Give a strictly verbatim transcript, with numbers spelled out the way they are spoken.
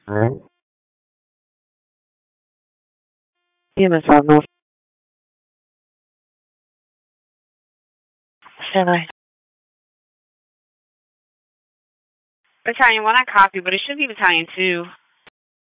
Alright. E M S five North. Stand by. Battalion one, I copy, but it should be Battalion two.